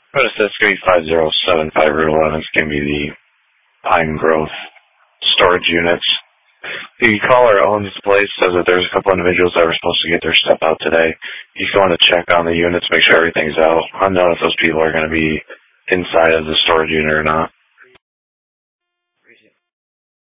But it says 35075 Route 11 is going to be the Pine Grove storage units. The caller owns the place, says that there's a couple individuals that were supposed to get their stuff out today. He's going to check on the units, make sure everything's out. Unknown if those people are going to be inside of the storage unit or not.